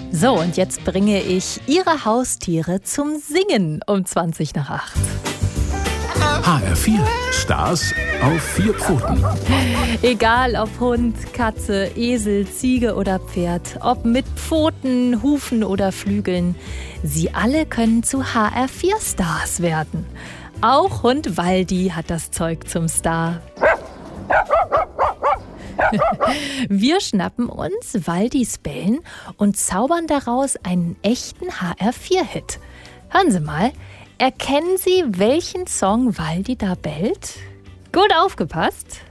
So, und jetzt bringe ich Ihre Haustiere zum Singen um 20 nach 8. HR4 Stars auf 4 Pfoten. Egal ob Hund, Katze, Esel, Ziege oder Pferd, ob mit Pfoten, Hufen oder Flügeln, sie alle können zu HR4-Stars werden. Auch Hund Waldi hat das Zeug zum Star. Wir schnappen uns Waldis Bellen und zaubern daraus einen echten HR4-Hit. Hören Sie mal, erkennen Sie, welchen Song Waldi da bellt? Gut aufgepasst!